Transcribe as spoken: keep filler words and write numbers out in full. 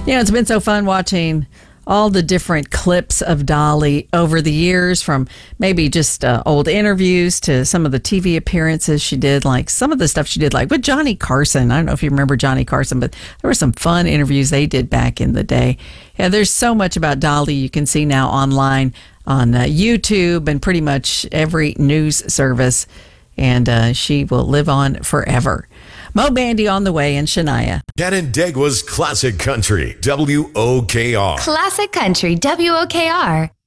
You know, it's been so fun watching all the different clips of Dolly over the years, from maybe just uh, old interviews to some of the T V appearances she did, like some of the stuff she did, like with Johnny Carson. I don't know if you remember Johnny Carson, but there were some fun interviews they did back in the day. Yeah, there's so much about Dolly you can see now online on uh, YouTube and pretty much every news service, and uh, she will live on forever. Mo Bandy on the way, and Shania. Canandaigua's Classic Country, W O K R. Classic Country, W O K R.